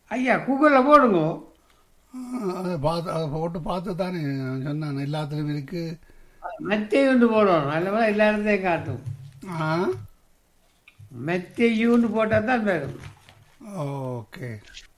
ஐயா கூகுளில் போடுங்க. அதை போட்டு பார்த்து தானே சொன்னான் எல்லாத்துலேயும் இருக்கு. மெத்தையுண்டு போடணும், நல்ல எல்லா இடத்தையும் காட்டும். மெத்தையுண்டு போட்டால் தான் வரும். ஓகே.